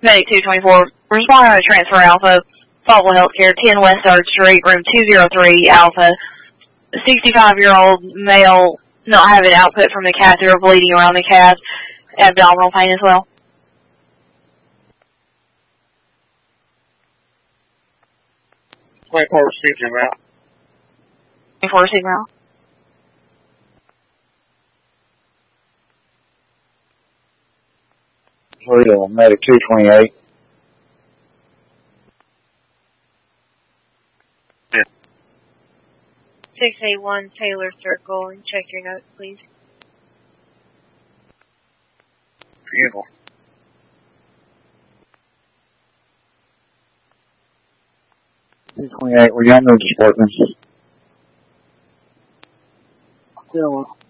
Medic 224, responding to transfer Alpha, Faultville Healthcare, 10 West 3rd Street, room 203 Alpha. 65-year-old male not having output from the catheter, bleeding around the calf, abdominal pain as well. 24 receiving route. 24 receiving route. Medic 228. Yeah. 681 Taylor Circle, and check your notes, please. Funeral. We're young department. Still